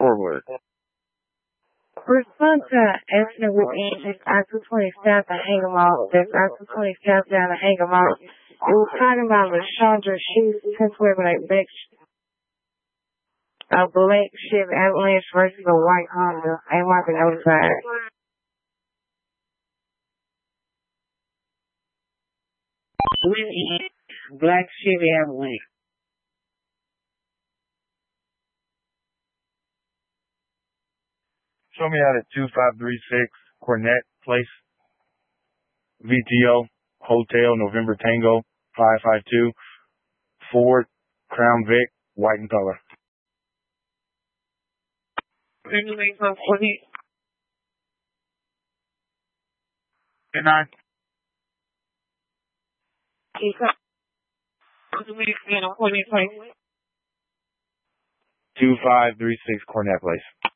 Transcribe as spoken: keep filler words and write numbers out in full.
forward. Respond to estimate with engines I two twenty south and Hangamont. That's I two twenty south down to Hangamont. It was talking about LaShondra Shoes, temporary like black, a black Chevy Avalanche versus a white Honda. I ain't want to notified. Black Chevy Avalanche. Show me out at two five three six Cornett Place, V T O, Hotel, November Tango, five five two, Ford, Crown Vic, white in color. Anyway, from Cornett. Good night. two five three six Cornett Place.